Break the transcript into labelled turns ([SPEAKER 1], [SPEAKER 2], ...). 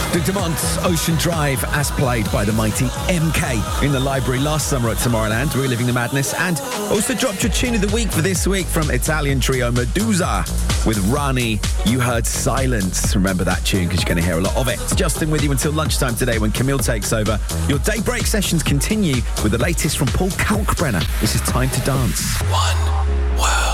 [SPEAKER 1] De Dumont's Ocean Drive, as played by the mighty MK in the library last summer at Tomorrowland, reliving the madness. And also dropped your tune of the week for this week from Italian trio Medusa with Rani. You heard Silence. Remember that tune because you're going to hear a lot of it. It's Justin with you until lunchtime today when Camille takes over. Your daybreak sessions continue with the latest from Paul Kalkbrenner. This is Time to Dance.
[SPEAKER 2] One World.